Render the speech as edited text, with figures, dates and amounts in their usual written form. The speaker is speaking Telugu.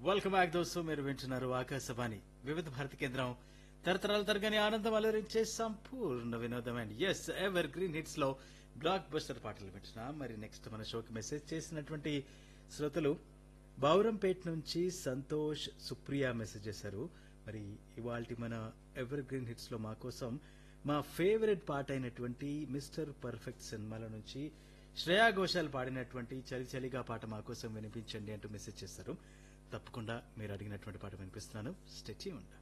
వెల్కమ్ బ్యాక్ దోస్తు మీరు వింటున్నారు ఆకాశవాణి వివిధ భారతి కేంద్రం తరతరాల తరగని ఆనందం అలరించే సంపూర్ణ వినోదం and yes ever green hits లో బ్లాక్ బస్టర్ పాటలు వింటున్నాం. మరి నెక్స్ట్ మన షోకి మెసేజ్ చేసినటువంటి శ్రోతలు బౌరంపేట నుంచి సంతోష్ సుప్రియ మెసేజ్ చేశారు. మరి ఇవాల్టి మన ఎవర్ గ్రీన్ హిట్స్ లో మా కోసం మా ఫేవరెట్ పాట అయినటువంటి మిస్టర్ పర్ఫెక్ట్ సినిమాల నుంచి శ్రేయా ఘోషాల్ పాడినటువంటి చలి చలిగా పాట మా కోసం వినిపించండి అంటూ మెసేజ్ చేస్తారు. తప్పకుండా మీరు అడిగినటువంటి పాట వినిపిస్తున్నాను. Stay tuned.